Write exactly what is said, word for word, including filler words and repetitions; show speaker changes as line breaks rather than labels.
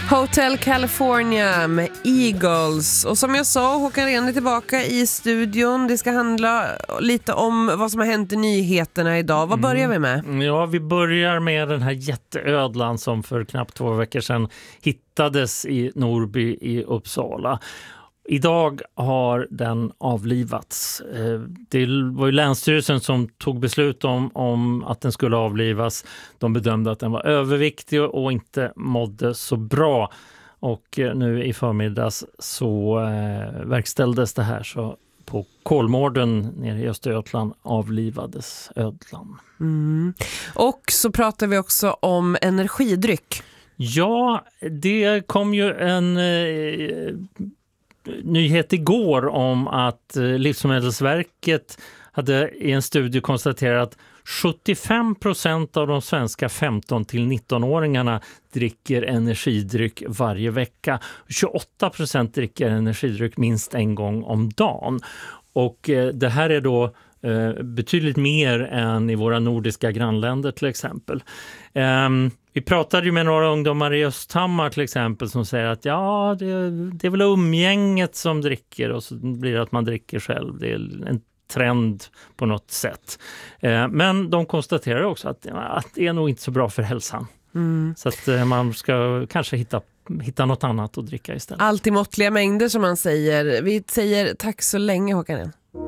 Hotel California med Eagles. Och som jag sa, Håkan Rehn är tillbaka i studion. Det ska handla lite om vad som har hänt i nyheterna idag. Vad börjar vi med?
Ja, vi börjar med den här jätteödlan som för knappt två veckor sedan hittades i Norrby i Uppsala. Idag har den avlivats. Det var ju Länsstyrelsen som tog beslut om, om att den skulle avlivas. De bedömde att den var överviktig och inte mådde så bra. Och nu i förmiddags så eh, verkställdes det här, så på Kolmården nere i Östergötland avlivades ödlan.
Mm. Och så pratar vi också om energidryck.
Ja, det kom ju en eh, nyhet igår om att eh, Livsmedelsverket hade i en studie konstaterat att sjuttiofem procent av de svenska femton till nitton-åringarna dricker energidryck varje vecka. tjugoåtta procent dricker energidryck minst en gång om dagen. Och eh, det här är då eh, betydligt mer än i våra nordiska grannländer till exempel. Um, vi pratade ju med några ungdomar i Östhammar till exempel som säger att ja, det, det är väl umgänget som dricker, och så blir det att man dricker själv. Det är en trend på något sätt. Eh, men de konstaterar också att, att det är nog inte så bra för hälsan. Mm. Så att eh, man ska kanske hitta, hitta något annat att dricka istället.
Allt i måttliga mängder som man säger. Vi säger tack så länge, Håkan Rehn.